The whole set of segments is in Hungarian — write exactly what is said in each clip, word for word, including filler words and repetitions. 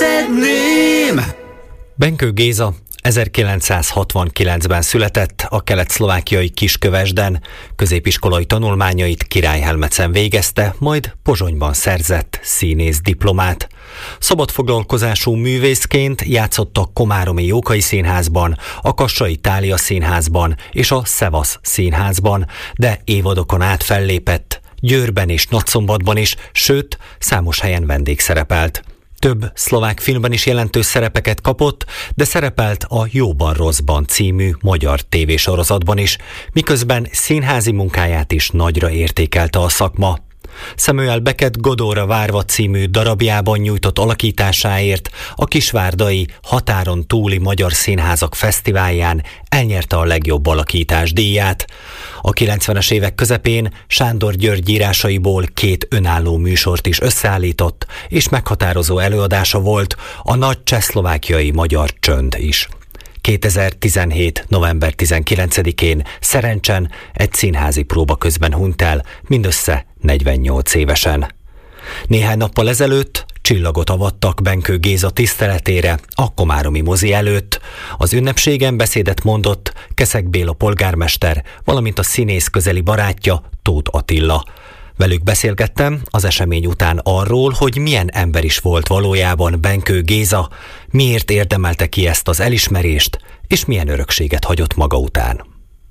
szedném. Benkő Géza ezerkilencszázhatvankilencben született a kelet-szlovákiai Kiskövesden, középiskolai tanulmányait Királyhelmecen végezte, majd Pozsonyban szerzett színész diplomát. Szabadfoglalkozású művészként játszott a Komáromi Jókai Színházban, a Kassai Thália Színházban és a Szevasz Színházban, de évadokon át fellépett Győrben és Nagyszombatban is, sőt, számos helyen vendégszerepelt. Több szlovák filmben is jelentős szerepeket kapott, de szerepelt a Jóban Rosszban című magyar tévésorozatban is, miközben színházi munkáját is nagyra értékelte a szakma. Samuel Beckett Godóra várva című darabjában nyújtott alakításáért a kisvárdai Határon túli magyar színházak fesztiválján elnyerte a legjobb alakítás díját. A kilencvenes évek közepén Sándor György írásaiból két önálló műsort is összeállított, és meghatározó előadása volt a nagy csehszlovákiai magyar csönd is. kétezer-tizenhét. november tizenkilencedikén Szerencsen egy színházi próba közben hunyt el, mindössze negyvennyolc évesen. Néhány nappal ezelőtt csillagot avattak Benkő Géza tiszteletére a komáromi mozi előtt. Az ünnepségen beszédet mondott Keszeg Béla polgármester, valamint a színész közeli barátja, Tóth Attila. Velük beszélgettem az esemény után arról, hogy milyen ember is volt valójában Benkő Géza, miért érdemelte ki ezt az elismerést, és milyen örökséget hagyott maga után.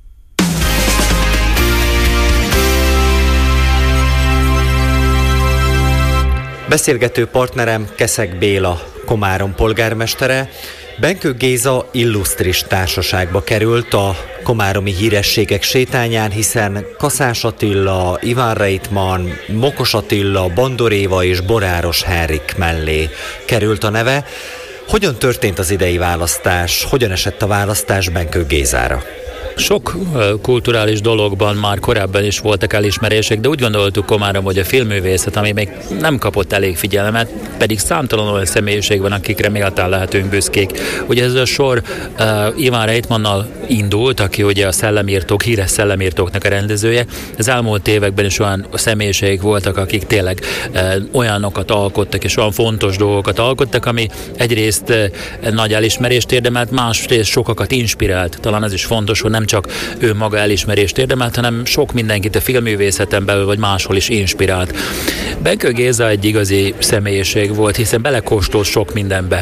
Beszélgető partnerem Keszeg Béla, Komárom polgármestere. Benkő Géza illusztris társaságba került a komáromi hírességek sétányán, hiszen Kaszás Attila, Iván Reitman, Mokos Attila, Bandor Éva és Boráros Henrik mellé került a neve. Hogyan történt az idei választás? Hogyan esett a választás Benkő Gézára? Sok kulturális dologban már korábban is voltak elismerések, de úgy gondoltuk Komárom, hogy a filmművészet, ami még nem kapott elég figyelmet, pedig számtalan olyan személyiség van, akikre méltán lehetünk büszkék. Ugye ez a sor uh, Iván Reitmannal indult, aki ugye a Szellemírtók, híres Szellemírtóknak a rendezője. Az elmúlt években is olyan személyiségek voltak, akik tényleg uh, olyanokat alkottak, és olyan fontos dolgokat alkottak, ami egyrészt uh, nagy elismerést érdemelt, másrészt sokakat inspirált. Talán ez is fontos, hogy nem csak ő maga elismerést érdemelt, hanem sok mindenkit a filmművészeten belül vagy máshol is inspirált. Benkő Géza egy igazi személyiség volt, hiszen belekóstolt sok mindenbe.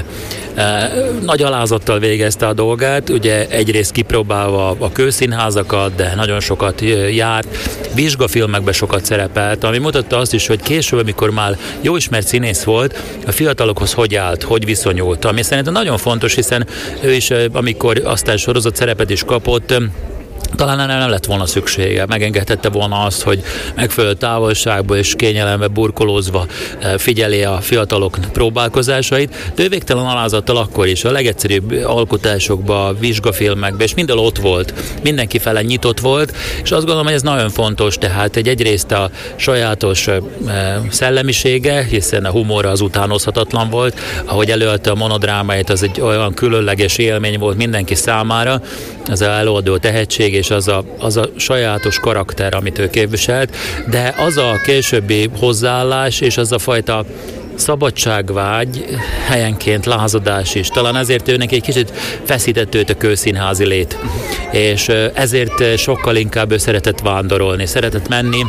Nagy alázattal végezte a dolgát, ugye egyrészt kipróbálva a kőszínházakat, de nagyon sokat járt, vizsgafilmekben sokat szerepelt, ami mutatta azt is, hogy később, amikor már jó ismert színész volt, a fiatalokhoz hogy állt, hogy viszonyult, ami szerintem nagyon fontos, hiszen ő is, amikor aztán sorozat szerepet is kapott, talán erre nem lett volna szüksége. Megengedhette volna azt, hogy megfelelő távolságból és kényelembe burkolózva figyeli a fiatalok próbálkozásait, de ő végtelen alázattal akkor is a legegyszerűbb alkotásokban, vizsgafilmekben, és mindenhol ott volt. Mindenki fele nyitott volt, és azt gondolom, hogy ez nagyon fontos, tehát egy egyrészt a sajátos szellemisége, hiszen a humora az utánozhatatlan volt, ahogy előadta a monodrámáit, az egy olyan különleges élmény volt mindenki számára, az előadó tehetség, és az a, az a sajátos karakter, amit ő képviselt, de az a későbbi hozzáállás, és az a fajta szabadságvágy, helyenként lázadás is. Talán ezért ő neki egy kicsit feszített őt a kőszínházi lét. És ezért sokkal inkább ő szeretett vándorolni, szeretett menni,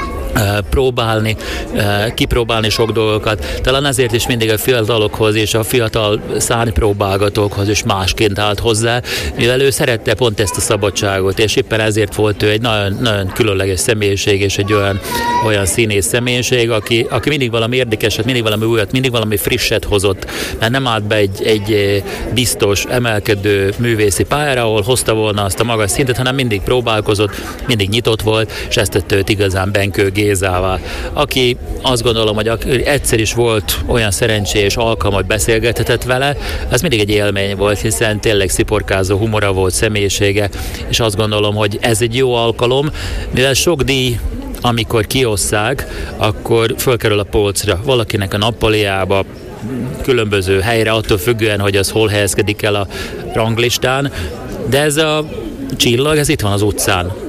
próbálni, kipróbálni sok dolgokat. Talán ezért is mindig a fiatalokhoz és a fiatal szárnypróbálgatókhoz is másként állt hozzá, mivel ő szerette pont ezt a szabadságot, és éppen ezért volt ő egy nagyon, nagyon különleges személyiség, és egy olyan, olyan színész személyiség, aki, aki mindig valami érdekeset, mindig valami újat, mindig valami frisset hozott, mert nem állt be egy, egy biztos, emelkedő művészi pályára, ahol hozta volna azt a magas szintet, hanem mindig próbálkozott, mindig nyitott volt, és ezt tette őt igazán Benkő Gézává, aki azt gondolom, hogy egyszer is volt olyan szerencsés alkalom, hogy beszélgethetett vele, ez mindig egy élmény volt, hiszen tényleg sziporkázó humora volt, személyisége, és azt gondolom, hogy ez egy jó alkalom, mivel sok díj, amikor kiosszák, akkor fölkerül a polcra, valakinek a nappaliába, különböző helyre, attól függően, hogy az hol helyezkedik el a ranglistán, de ez a csillag, ez itt van az utcán.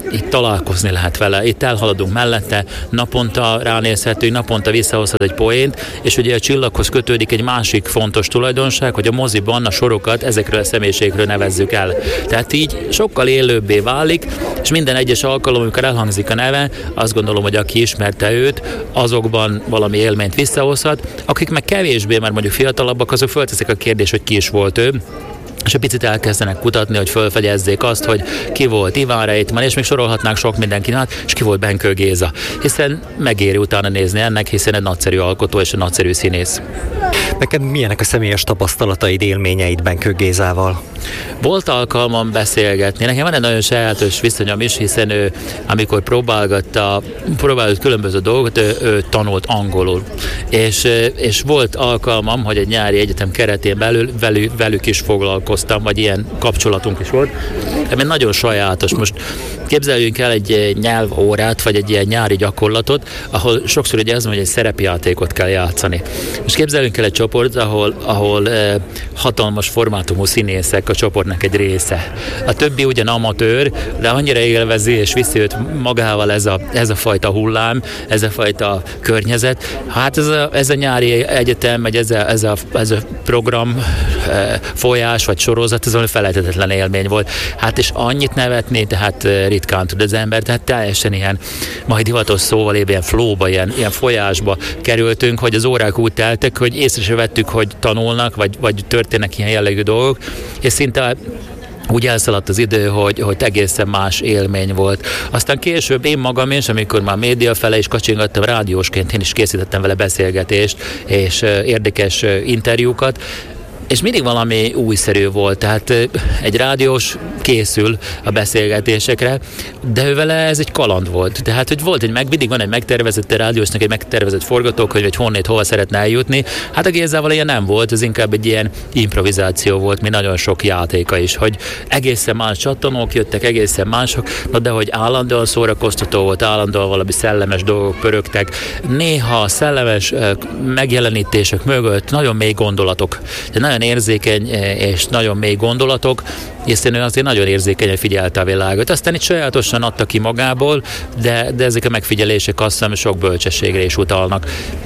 itt találkozni lehet vele, itt elhaladunk mellette, naponta ránézhetünk, naponta visszahozhat egy poént, és ugye a Csillaghoz kötődik egy másik fontos tulajdonság, hogy a moziban a sorokat ezekről a személyiségről nevezzük el. Tehát így sokkal élőbbé válik, és minden egyes alkalom, amikor elhangzik a neve, azt gondolom, hogy aki ismerte őt, azokban valami élményt visszahozhat, akik meg kevésbé, mert mondjuk fiatalabbak, azok fölteszik a kérdést, hogy ki is volt ő, és egy picit elkezdenek kutatni, hogy fölfegyezzék azt, hogy ki volt Iván Reitman, és még sorolhatnánk sok mindenki, hát, és ki volt Benkő Géza. Hiszen megéri utána nézni ennek, hiszen egy nagyszerű alkotó és egy nagyszerű színész. Neked milyenek a személyes tapasztalataid, élményeid Benkő Gézával? Volt alkalmam beszélgetni. Nekem van egy nagyon sajátos viszonyom is, hiszen ő, amikor próbálgatta, próbált különböző dolgokat, ő, ő tanult angolul. És, és volt alkalmam, hogy egy nyári egyetem keretén belül velük, velük is foglalkoztam, vagy ilyen kapcsolatunk is volt. Ez nagyon sajátos. Most képzeljünk el egy nyelvórát, vagy egy ilyen nyári gyakorlatot, ahol sokszor ugye az, hogy egy szerepjátékot kell játszani. Most képzeljünk el egy csoport, ahol, ahol eh, hatalmas formátumú színészek a csoportnak egy része. A többi ugyan amatőr, de annyira élvezi, és viszi őt magával ez a, ez a fajta hullám, ez a fajta környezet. Hát ez a, ez a nyári egyetem, vagy ez a, ez a, ez a program eh, folyás, vagy sorozat, ez valami felejthetetlen élmény volt. Hát és annyit nevetni, tehát eh, ritkán tud az ember, tehát teljesen ilyen, majd divatos szóval ilyen flowba, ilyen, ilyen folyásba kerültünk, hogy az órák úgy teltek, hogy észre se vettük, hogy tanulnak, vagy, vagy történnek ilyen jellegű dolgok, és szinte úgy elszaladt az idő, hogy, hogy egészen más élmény volt. Aztán később én magam is, amikor már média fele is kacsingattam rádiósként, én is készítettem vele beszélgetést és érdekes interjúkat, és mindig valami újszerű volt, tehát egy rádiós készül a beszélgetésekre, de ő vele ez egy kaland volt. Tehát, hogy volt egy meg, mindig van egy megtervezett a rádiósnak, egy megtervezett forgatókönyv, hogy honnét, hova szeretne eljutni. Hát a Gézával ilyen nem volt, ez inkább egy ilyen improvizáció volt, mint nagyon sok játéka is, hogy egészen más csattanók jöttek, egészen mások, na de hogy állandóan szórakoztató volt, állandóan valami szellemes dolgok pörögtek. Néha szellemes megjelenítések mögött nagyon mély gondolatok, de nagyon érzékeny és nagyon mély gondolatok, hiszen ő azért nagyon érzékenyen figyelte a világot. Aztán itt sajátosan adta ki magából, de, de ezek a megfigyelések azt hiszem sok bölcsességre is utalnak.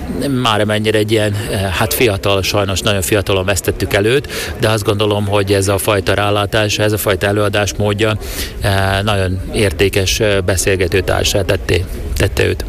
Már mennyire egy ilyen, hát fiatal, sajnos nagyon fiatalon vesztettük előtt, de azt gondolom, hogy ez a fajta rálátás, ez a fajta előadás módja nagyon értékes beszélgetőtársá tette, tette őt.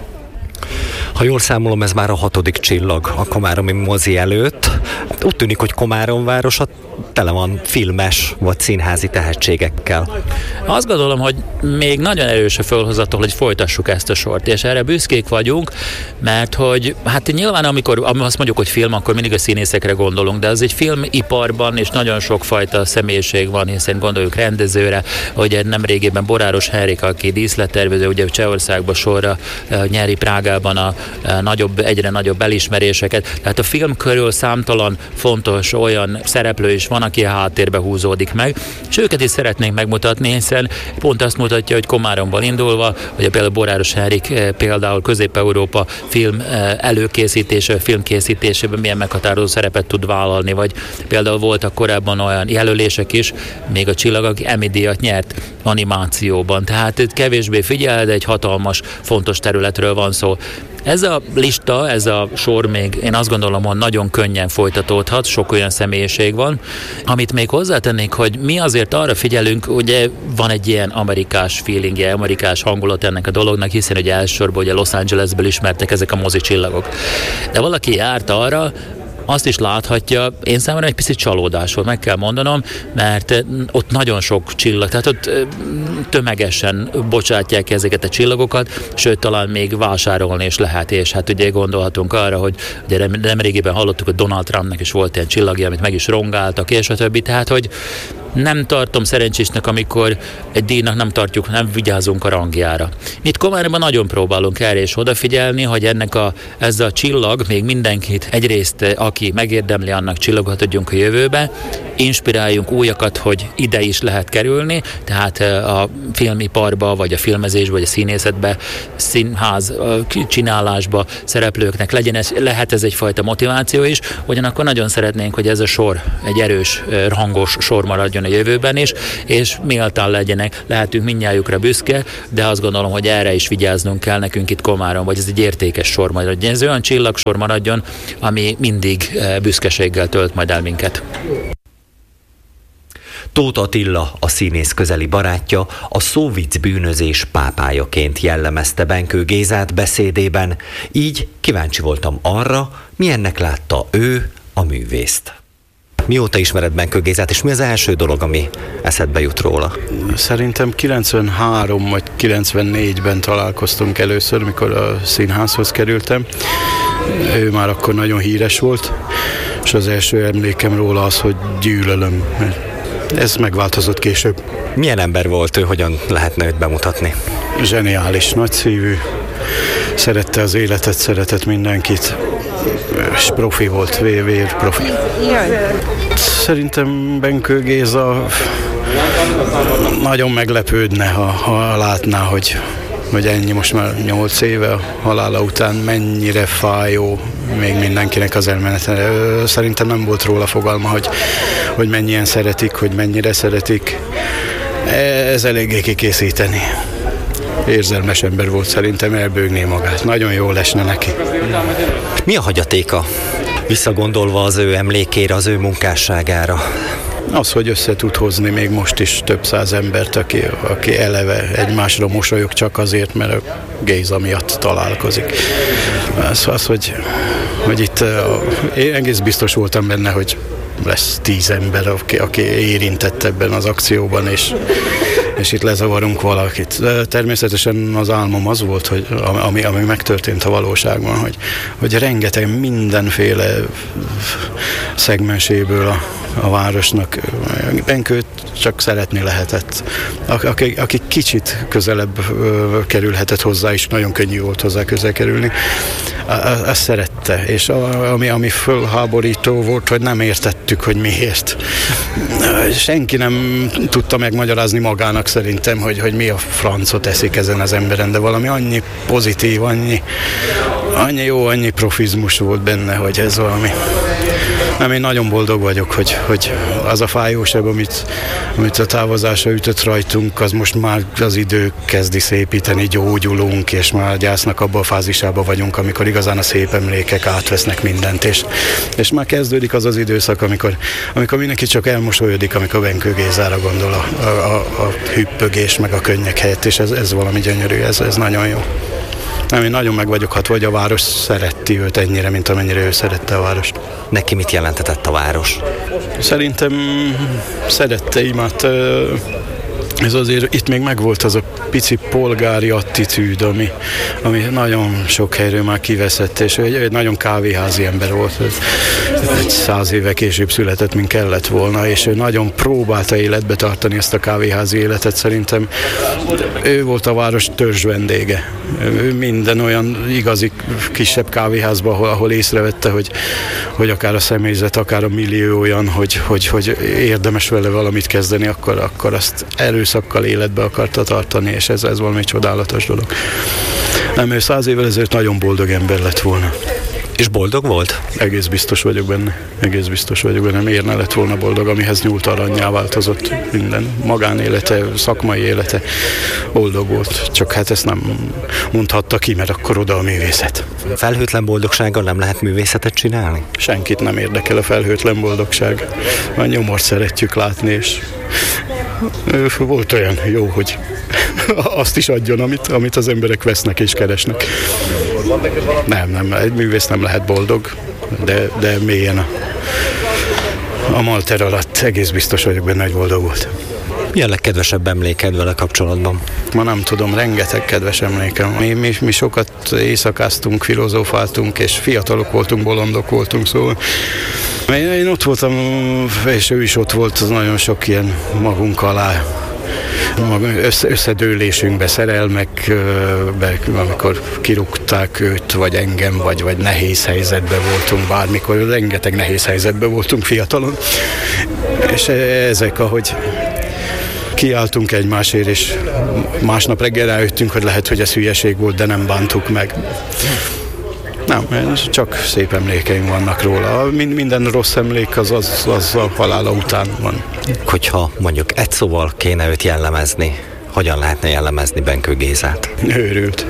Ha jól számolom, ez már a hatodik csillag a komáromi mozi előtt. Úgy tűnik, hogy Komárom városa tele van filmes vagy színházi tehetségekkel. Azt gondolom, hogy még nagyon erős a fölhozatal, hogy folytassuk ezt a sort, és erre büszkék vagyunk, mert hogy hát nyilván amikor azt mondjuk, hogy film, akkor mindig a színészekre gondolunk, de az egy filmiparban is nagyon sokfajta személyiség van, hiszen gondoljuk rendezőre, hogy nemrégében Boráros Henrik, aki díszlettervező, ugye Csehországban sorra nyeri Prágában a, a nagyobb, egyre nagyobb elismeréseket. Tehát a film körül számtalan fontos olyan szereplő is van, aki a háttérbe húzódik meg, és őket is szeretnénk megmutatni, hiszen pont azt mutatja, hogy Komáromból indulva, hogy például Boráros Henrik például Közép-Európa film előkészítése, filmkészítésében milyen meghatározó szerepet tud vállalni, vagy például voltak korábban olyan jelölések is, még a Csillag, aki Emmy-díjat nyert animációban, tehát itt kevésbé figyel, de egy hatalmas, fontos területről van szó. Ez a lista, ez a sor még én azt gondolom, hogy nagyon könnyen folytatódhat, sok olyan személyiség van. Amit még hozzátennék, hogy mi azért arra figyelünk, ugye van egy ilyen amerikás feelingje, amerikás hangulat ennek a dolognak, hiszen ugye elsősorban ugye Los Angelesből ismertek ezek a mozi csillagok. De valaki járt arra, azt is láthatja, én számomra egy picit csalódás volt, meg kell mondanom, mert ott nagyon sok csillag, tehát ott tömegesen bocsátják ki ezeket a csillagokat, sőt, talán még vásárolni is lehet, és hát ugye gondolhatunk arra, hogy ugye nemrégiben hallottuk, hogy Donald Trumpnak is volt ilyen csillagja, amit meg is rongáltak, és a többi, tehát, hogy nem tartom szerencsésnek, amikor egy díjnak nem tartjuk, nem vigyázunk a rangjára. Itt Komáromban nagyon próbálunk erre és odafigyelni, hogy ennek a, ez a csillag még mindenkit, egyrészt aki megérdemli, annak csillagot adjunk a jövőbe, inspiráljunk újakat, hogy ide is lehet kerülni, tehát a filmiparba, vagy a filmezésbe, vagy a színészetbe, színház csinálásba szereplőknek legyen ez, lehet ez egyfajta motiváció is, ugyanakkor nagyon szeretnénk, hogy ez a sor egy erős, rangos sor maradjon a jövőben is, és méltán legyenek, lehetünk mindnyájukra büszke, de azt gondolom, hogy erre is vigyáznunk kell nekünk itt Komáron, vagy ez egy értékes sor maradjon. Ez olyan csillagsor maradjon, ami mindig büszkeséggel tölt majd el minket. Tóth Attila, a színész közeli barátja, a szóvic bűnözés pápájaként jellemezte Benkő Gézát beszédében, így kíváncsi voltam arra, milyennek látta ő a művészt. Mióta ismered Benkő Gézát, és mi az első dolog, ami eszedbe jut róla? Szerintem kilencvenhárom vagy kilencvennégyben találkoztunk először, mikor a színházhoz kerültem. Ő már akkor nagyon híres volt, és az első emlékem róla az, hogy gyűlölöm. Ez megváltozott később. Milyen ember volt ő, hogyan lehetne őt bemutatni? Zseniális, nagyszívű, szerette az életet, szeretett mindenkit, és profi volt, vér profi. Szerintem Benkő Géza nagyon meglepődne, ha, ha látná, hogy, hogy ennyi, most már nyolc éve a halála után mennyire fájó még mindenkinek az elmenete. Szerintem nem volt róla fogalma, hogy, hogy mennyien szeretik, hogy mennyire szeretik. Ez eléggé kikészíteni. Érzelmes ember volt, szerintem elbőgné magát. Nagyon jól esne neki. Mi a hagyatéka? Visszagondolva az ő emlékére, az ő munkásságára. Az, hogy össze tud hozni még most is több száz embert, aki, aki eleve egymásra mosolyog csak azért, mert a Géza miatt találkozik. Az, az hogy, hogy itt én egész biztos voltam benne, hogy lesz tíz ember, aki, aki érintett ebben az akcióban, és, és itt lezavarunk valakit. De természetesen az álmom az volt, hogy ami, ami megtörtént a valóságban, hogy, hogy rengeteg mindenféle szegmenséből a, a városnak Benkőt csak szeretni lehetett. Aki, aki kicsit közelebb kerülhetett hozzá, és nagyon könnyű volt hozzá közel kerülni, azt szerette. És ami, ami fölháborító volt, hogy nem értettük, hogy miért. Senki nem tudta megmagyarázni magának szerintem, hogy, hogy mi a francot eszik ezen az emberen, de valami annyi pozitív, annyi, annyi jó, annyi profizmus volt benne, hogy ez valami... Nem, én nagyon boldog vagyok, hogy, hogy az a fájóság, amit, amit a távozása ütött rajtunk, az most már az idő kezdi szépíteni, gyógyulunk, és már a gyásznak abban a fázisában vagyunk, amikor igazán a szép emlékek átvesznek mindent, és, és már kezdődik az az időszak, amikor, amikor mindenki csak elmosolyodik, amikor Benkő Gézára gondol a, a, a, a hüppögés, meg a könnyek helyett, és ez, ez valami gyönyörű, ez, ez nagyon jó. Nem, én nagyon meg vagyok hatva, hogy a város szereti őt ennyire, mint amennyire ő szerette a várost. Neki mit jelentetett a város? Szerintem szerette, imádta. Ez azért itt még megvolt az a pici polgári attitűd, ami, ami nagyon sok helyről már kiveszett, és egy, egy nagyon kávéházi ember volt. Egy száz éve később született, mint kellett volna, és ő nagyon próbálta életbe tartani ezt a kávéházi életet. Szerintem ő volt a város törzs vendége. Ő minden olyan igazi kisebb kávéházban, ahol, ahol észrevette, hogy, hogy akár a személyzet, akár a millió olyan, hogy, hogy, hogy érdemes vele valamit kezdeni, akkor, akkor azt erőszakkal életbe akarta tartani, és ez, ez valami csodálatos dolog. Nem, ő száz évvel ezelőtt nagyon boldog ember lett volna. És boldog volt? Egész biztos vagyok benne. Egész biztos vagyok benne. Miért ne lett volna boldog, amihez nyúlt arannyá változott minden. Magánélete, szakmai élete boldog volt. Csak hát ezt nem mondhatta ki, mert akkor oda a művészet. Felhőtlen boldogsággal nem lehet művészetet csinálni? Senkit nem érdekel a felhőtlen boldogság. A nyomort szeretjük látni, és volt olyan jó, hogy azt is adjon, amit, amit az emberek vesznek és keresnek. Nem, nem, egy művész nem lehet boldog, de, de mélyen a, a malter alatt egész biztos vagyok benne, hogy boldog volt. Mi a legkedvesebb emléked vele kapcsolatban? Ma nem tudom, rengeteg kedves emlékem. Mi, mi, mi sokat éjszakáztunk, filozófáltunk, és fiatalok voltunk, bolondok voltunk, szóval én, én ott voltam, és ő is ott volt, az nagyon sok ilyen magunk alá összedőlésünkbe, szerelmekbe, amikor kirúgták őt, vagy engem, vagy, vagy nehéz helyzetben voltunk bármikor, rengeteg nehéz helyzetben voltunk fiatalon, és ezek, ahogy kiálltunk egymásért, és másnap reggel rájöttünk, hogy lehet, hogy ez hülyeség volt, de nem bántuk meg. Nem, csak szép emlékeim vannak róla. Minden rossz emlék az, az, az a halála után van. Hogyha mondjuk egy szóval kéne őt jellemezni, hogyan lehetne jellemezni Benkő Gézát? Őrült.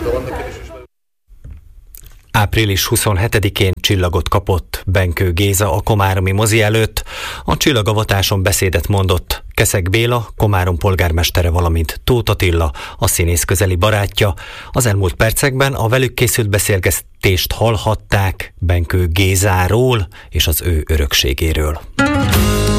április huszonhetedikén csillagot kapott Benkő Géza a komáromi mozi előtt. A csillagavatáson beszédet mondott Keszeg Béla, Komárom polgármestere, valamint Tóth Attila, a színész közeli barátja. Az elmúlt percekben a velük készült beszélgetést hallhatták Benkő Gézáról és az ő örökségéről.